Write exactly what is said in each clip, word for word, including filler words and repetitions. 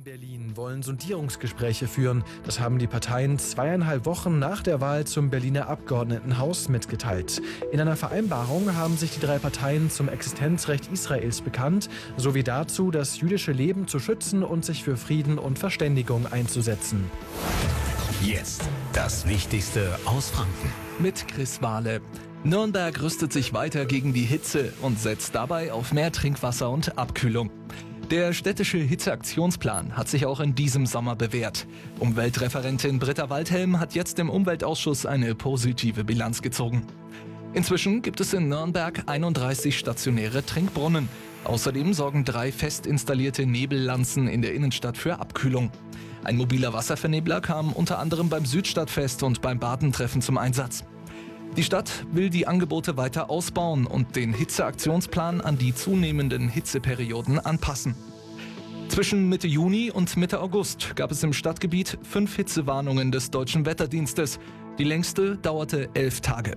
in Berlin wollen Sondierungsgespräche führen. Das haben die Parteien zweieinhalb Wochen nach der Wahl zum Berliner Abgeordnetenhaus mitgeteilt. In einer Vereinbarung haben sich die drei Parteien zum Existenzrecht Israels bekannt, sowie dazu, das jüdische Leben zu schützen und sich für Frieden und Verständigung einzusetzen. Jetzt das Wichtigste aus Franken. Mit Chris Wahle. Nürnberg rüstet sich weiter gegen die Hitze und setzt dabei auf mehr Trinkwasser und Abkühlung. Der städtische Hitzeaktionsplan hat sich auch in diesem Sommer bewährt. Umweltreferentin Britta Waldhelm hat jetzt im Umweltausschuss eine positive Bilanz gezogen. Inzwischen gibt es in Nürnberg einunddreißig stationäre Trinkbrunnen. Außerdem sorgen drei fest installierte Nebellanzen in der Innenstadt für Abkühlung. Ein mobiler Wasservernebler kam unter anderem beim Südstadtfest und beim Badentreffen zum Einsatz. Die Stadt will die Angebote weiter ausbauen und den Hitzeaktionsplan an die zunehmenden Hitzeperioden anpassen. Zwischen Mitte Juni und Mitte August gab es im Stadtgebiet fünf Hitzewarnungen des Deutschen Wetterdienstes. Die längste dauerte elf Tage.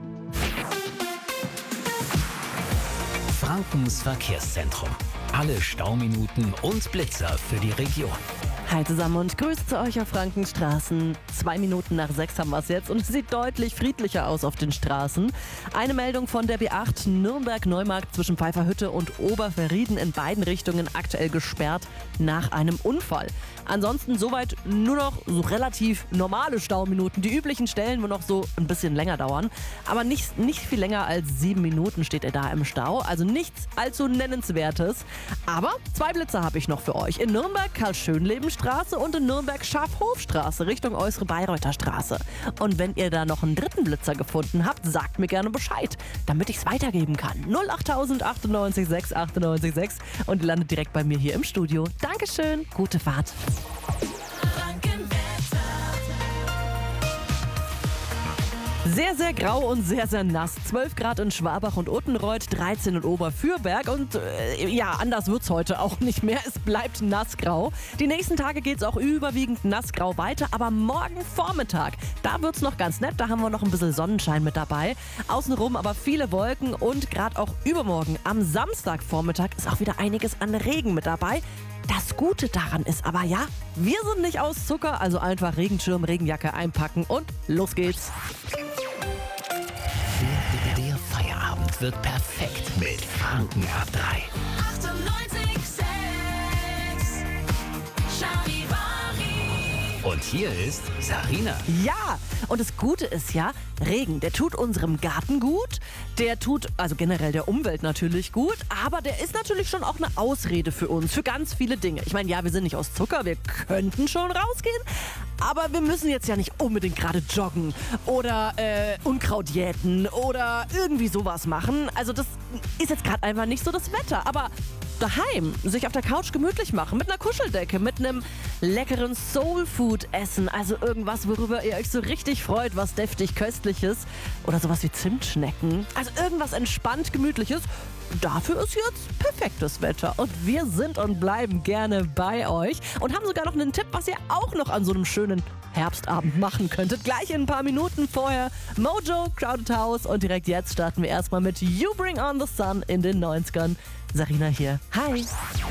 Frankens Verkehrszentrum. Alle Stauminuten und Blitzer für die Region. Hi zusammen und Grüße zu euch auf Frankenstraßen. Zwei Minuten nach sechs haben wir es jetzt und es sieht deutlich friedlicher aus auf den Straßen. Eine Meldung von der B acht Nürnberg-Neumarkt zwischen Pfeifferhütte und Oberverrieden in beiden Richtungen aktuell gesperrt nach einem Unfall. Ansonsten soweit nur noch so relativ normale Stauminuten. Die üblichen Stellen, wo noch so ein bisschen länger dauern. Aber nicht, nicht viel länger als sieben Minuten steht er da im Stau. Also nichts allzu Nennenswertes. Aber zwei Blitzer habe ich noch für euch. In Nürnberg Karl-Schönleben-Straße und in Nürnberg Schafhofstraße Richtung Äußere Bayreuther Straße. Und wenn ihr da noch einen dritten Blitzer gefunden habt, sagt mir gerne Bescheid, damit ich es weitergeben kann. null acht tausend achtundneunzig sechs achtundneunzig sechs und ihr landet direkt bei mir hier im Studio. Dankeschön, gute Fahrt. Sehr, sehr grau und sehr, sehr nass. zwölf Grad in Schwabach und Uttenreuth, dreizehn in Oberfürberg und äh, ja, anders wird's heute auch nicht mehr. Es bleibt nassgrau. Die nächsten Tage geht's auch überwiegend nassgrau weiter, aber morgen Vormittag, da wird's noch ganz nett. Da haben wir noch ein bisschen Sonnenschein mit dabei. Außenrum aber viele Wolken und gerade auch übermorgen am Samstagvormittag ist auch wieder einiges an Regen mit dabei. Das Gute daran ist aber, ja, wir sind nicht aus Zucker, also einfach Regenschirm, Regenjacke einpacken und los geht's. Der, der Feierabend wird perfekt mit Franken ab drei. achtundneunzig sechs Charivari. Und hier ist Sarina. Ja, und das Gute ist ja, Regen, der tut unserem Garten gut, der tut also generell der Umwelt natürlich gut, aber der ist natürlich schon auch eine Ausrede für uns, für ganz viele Dinge. Ich meine, ja, wir sind nicht aus Zucker, wir könnten schon rausgehen, aber wir müssen jetzt ja nicht unbedingt gerade joggen oder äh, Unkraut jäten oder irgendwie sowas machen. Also das ist jetzt gerade einfach nicht so das Wetter, aber daheim sich auf der Couch gemütlich machen, mit einer Kuscheldecke, mit einem leckeren Soulfood essen, also irgendwas, worüber ihr euch so richtig freut, was deftig köstliches oder sowas wie Zimtschnecken. Also irgendwas entspannt gemütliches. Dafür ist jetzt perfektes Wetter und wir sind und bleiben gerne bei euch und haben sogar noch einen Tipp, was ihr auch noch an so einem schönen Herbstabend machen könntet. Gleich in ein paar Minuten vorher Mojo, Crowded House und direkt jetzt starten wir erstmal mit You Bring On The Sun in den neunzigern. Sarina hier. Hi.